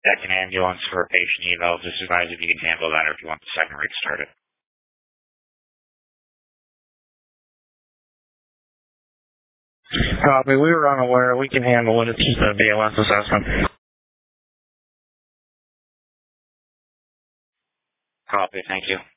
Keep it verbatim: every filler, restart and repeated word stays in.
Second ambulance for patient eval. Just advise if you can handle that or if you want the second rig started. Copy. We were unaware. We can handle it. It's just a B L S assessment. Copy. Thank you.